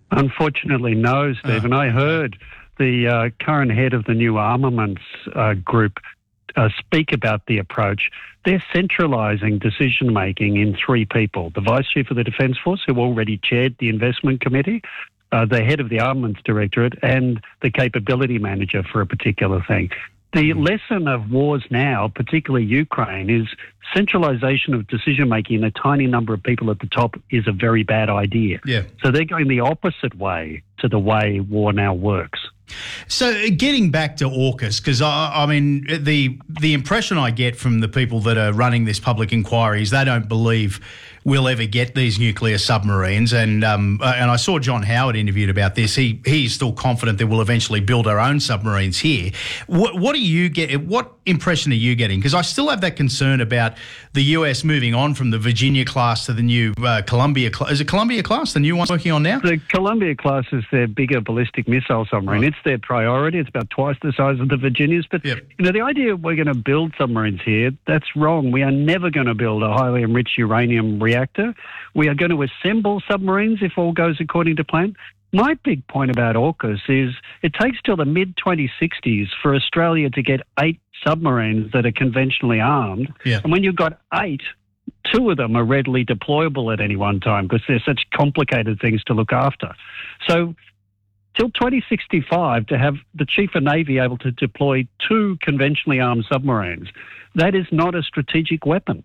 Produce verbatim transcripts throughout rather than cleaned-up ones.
Unfortunately, no, Stephen. Oh, I heard the uh, current head of the new armaments uh, group uh, speak about the approach. They're centralising decision-making in three people: the Vice Chief of the Defence Force, who already chaired the investment committee, uh, the head of the Armaments Directorate, and the capability manager for a particular thing. The lesson of wars now, particularly Ukraine, is centralisation of decision-making in a tiny number of people at the top is a very bad idea. Yeah. So they're going the opposite way to the way war now works. So getting back to AUKUS, because I, I mean, the the impression I get from the people that are running this public inquiry is they don't believe we'll ever get these nuclear submarines. And um, and I saw John Howard interviewed about this. He he's still confident that we'll eventually build our own submarines here. What what do you get? What impression are you getting? Because I still have that concern about the U S moving on from the Virginia class to the new uh, Columbia class. Is it Columbia class, the new one working on now? The Columbia class is their bigger ballistic missile submarine. Right. It's their priority. It's about twice the size of the Virginias. But, Yep. you know, the idea we're going to build submarines here, that's wrong. We are never going to build a highly enriched uranium reactor. We are going to assemble submarines if all goes according to plan. My big point about AUKUS is it takes till the mid twenty sixties for Australia to get eight submarines that are conventionally armed. Yeah. And when you've got eight, two of them are readily deployable at any one time because they're such complicated things to look after. So till twenty sixty-five, to have the Chief of Navy able to deploy two conventionally armed submarines, that is not a strategic weapon.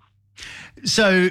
So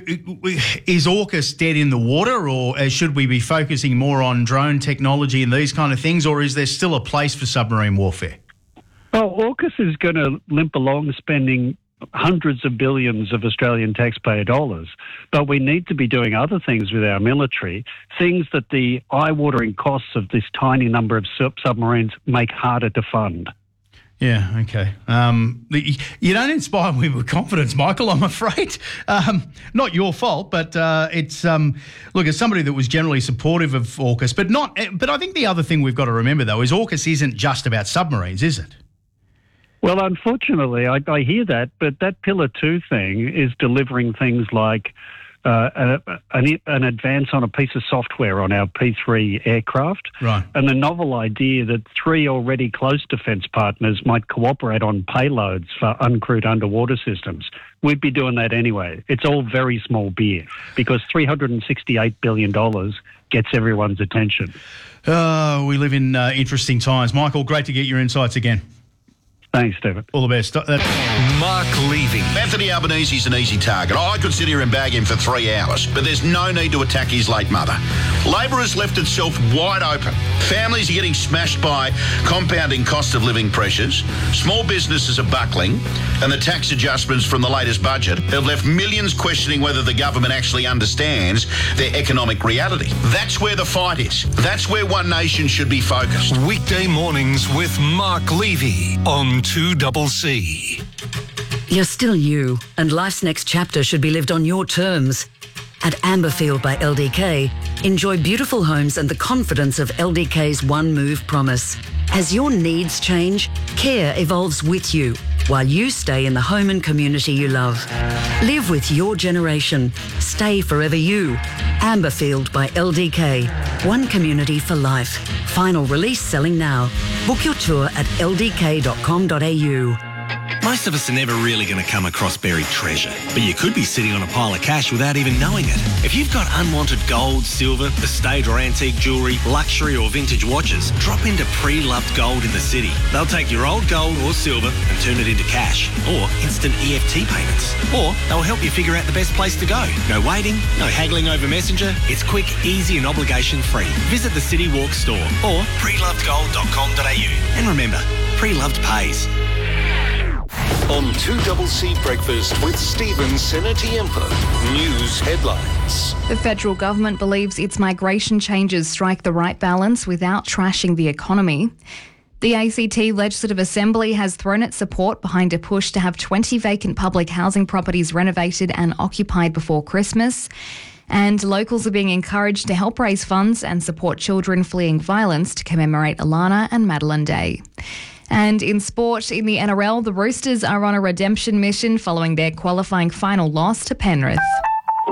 is AUKUS dead in the water, or should we be focusing more on drone technology and these kind of things, or is there still a place for submarine warfare? Well, AUKUS is going to limp along spending hundreds of billions of Australian taxpayer dollars, but we need to be doing other things with our military, things that the eye-watering costs of this tiny number of sub- submarines make harder to fund. Yeah, okay. Um, the, you don't inspire me with confidence, Michael, I'm afraid. Um, not your fault, but uh, it's, um, look, as somebody that was generally supportive of AUKUS, but not, but I think the other thing we've got to remember, though, is AUKUS isn't just about submarines, is it? Well, unfortunately, I, I hear that, but that Pillar two thing is delivering things like uh, a, an, an advance on a piece of software on our P three aircraft, right, and the novel idea that three already close defence partners might cooperate on payloads for uncrewed underwater systems. We'd be doing that anyway. It's all very small beer because three hundred sixty-eight billion dollars gets everyone's attention. Oh, we live in uh, interesting times. Michael, great to get your insights again. Thanks, Stephen. All the best. That's- Mark Levy. Anthony Albanese's an easy target. I could sit here and bag him for three hours, but there's no need to attack his late mother. Labor has left itself wide open. Families are getting smashed by compounding cost of living pressures. Small businesses are buckling, and the tax adjustments from the latest budget have left millions questioning whether the government actually understands their economic reality. That's where the fight is. That's where One Nation should be focused. Weekday mornings with Mark Levy on two C C. You're still you, and life's next chapter should be lived on your terms. At Amberfield by L D K, enjoy beautiful homes and the confidence of L D K's One Move promise. As your needs change, care evolves with you, while you stay in the home and community you love. Live with your generation. Stay forever you. Amberfield by L D K. One community for life. Final release selling now. Book your tour at l d k dot com dot a u. Most of us are never really going to come across buried treasure, but you could be sitting on a pile of cash without even knowing it. If you've got unwanted gold, silver, estate or antique jewellery, luxury or vintage watches, drop into Pre-Loved Gold in the city. They'll take your old gold or silver and turn it into cash, or instant E F T payments. Or they'll help you figure out the best place to go. No waiting, no haggling over Messenger. It's quick, easy and obligation-free. Visit the City Walk store or pre loved gold dot com dot a u. And remember, Pre-Loved pays. On two C C Breakfast with Stephen Senatiempo. News headlines. The federal government believes its migration changes strike the right balance without trashing the economy. The A C T Legislative Assembly has thrown its support behind a push to have twenty vacant public housing properties renovated and occupied before Christmas. And locals are being encouraged to help raise funds and support children fleeing violence to commemorate Alana and Madeline Day. And in sport, in the N R L, the Roosters are on a redemption mission following their qualifying final loss to Penrith.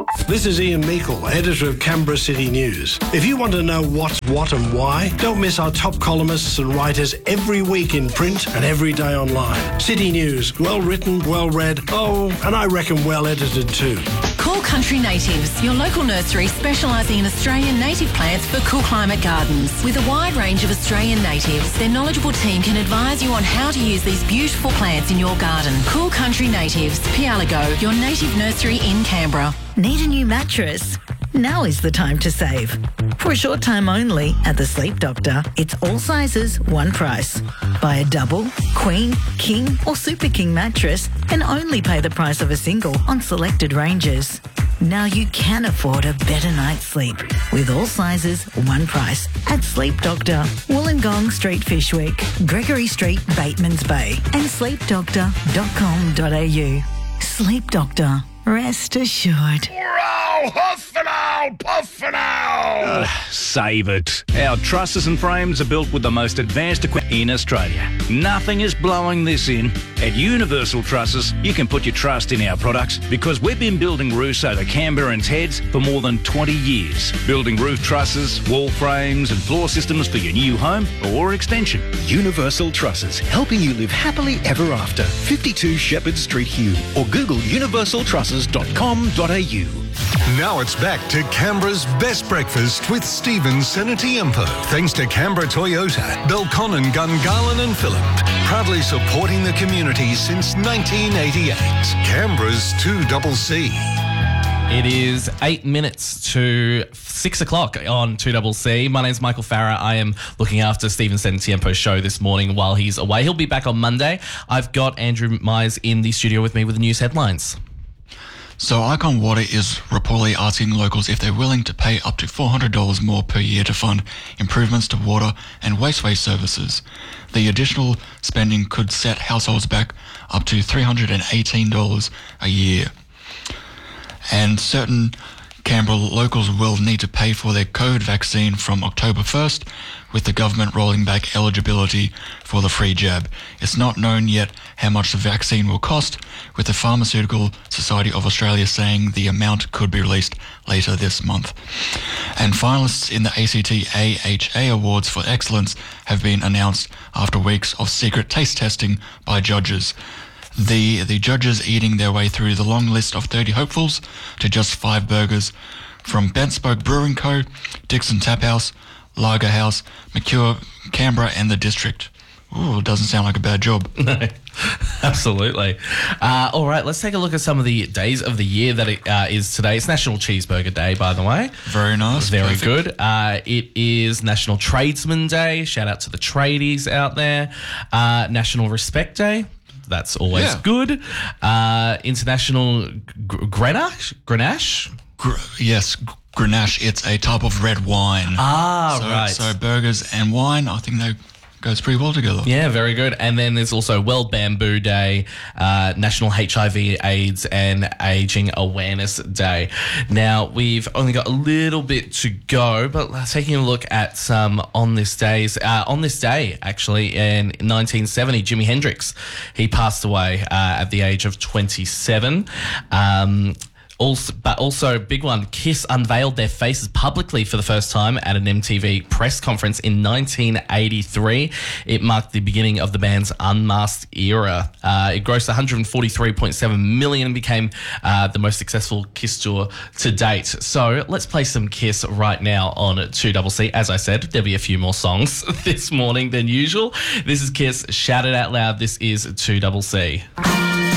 This is Ian Meikle, editor of Canberra City News. If you want to know what's what and why, don't miss our top columnists and writers every week in print and every day online. City News, well written, well read, oh, and I reckon well edited too. Cool Country Natives, your local nursery specialising in Australian native plants for cool climate gardens. With a wide range of Australian natives, their knowledgeable team can advise you on how to use these beautiful plants in your garden. Cool Country Natives, Pialago, your native nursery in Canberra. Need a new mattress? Now is the time to save. For a short time only at the Sleep Doctor, it's all sizes, one price. Buy a double, queen, king or super king mattress and only pay the price of a single on selected ranges. Now you can afford a better night's sleep with all sizes, one price at Sleep Doctor, Wollongong Street, Fishwick, Gregory Street, Batemans Bay and sleep doctor dot com dot a u. Sleep Doctor. Rest assured. Wow, huff and owl, puff and owl. Uh, save it. Our trusses and frames are built with the most advanced equipment in Australia. Nothing is blowing this in. At Universal Trusses, you can put your trust in our products because we've been building roofs over Canberrans' heads for more than twenty years. Building roof trusses, wall frames and floor systems for your new home or extension. Universal Trusses, helping you live happily ever after. fifty-two Shepherd Street, Hume, or Google universal trusses dot com dot a u. Now it's back to Canberra's best breakfast with Stephen Senatiempo. Thanks to Canberra Toyota, Belconnen, Gungahlin and Phillip. Proudly supporting the community since nineteen eighty-eight. Canberra's two C C. It is eight minutes to six o'clock on two C C. My name's Michael Farah. I am looking after Stephen Senatiempo's show this morning while he's away. He'll be back on Monday. I've got Andrew Myers in the studio with me with the news headlines. So Icon Water is reportedly asking locals if they're willing to pay up to four hundred dollars more per year to fund improvements to water and wasteways services. The additional spending could set households back up to three hundred eighteen dollars a year. And certain Canberra locals will need to pay for their COVID vaccine from October first, with the government rolling back eligibility for the free jab. It's not known yet how much the vaccine will cost, with the Pharmaceutical Society of Australia saying the amount could be released later this month. And finalists in the A C T A H A Awards for Excellence have been announced after weeks of secret taste testing by judges. The the judges eating their way through the long list of thirty hopefuls to just five burgers from Bent Spoke Brewing Co., Dixon Tap House, Lager House, Mercure, Canberra and the District. Ooh, doesn't sound like a bad job. No, absolutely. Uh, all right, let's take a look at some of the days of the year that it uh, is today. It's National Cheeseburger Day, by the way. Very nice. Very Perfect. good. Uh, it is National Tradesman Day. Shout out to the tradies out there. Uh, National Respect Day. That's always Yeah. good. Uh, International G- Grenache? Grenache? Gr- yes, Grenache. It's a type of red wine. Ah, so, right. So burgers and wine, I think they goes pretty well together. Yeah, very good. And then there's also World Bamboo Day, uh, National H I V AIDS and Aging Awareness Day. Now, we've only got a little bit to go, but taking a look at some on this days, uh, on this day, actually, in nineteen seventy, Jimi Hendrix, he passed away uh, at the age of twenty-seven. Um, Also, but also, big one, Kiss unveiled their faces publicly for the first time at an M T V press conference in nineteen eighty-three. It marked the beginning of the band's unmasked era. Uh, it grossed one hundred forty-three point seven million dollars and became uh, the most successful Kiss tour to date. So let's play some Kiss right now on two C C. As I said, there'll be a few more songs this morning than usual. This is Kiss. Shout it out loud. This is two C C.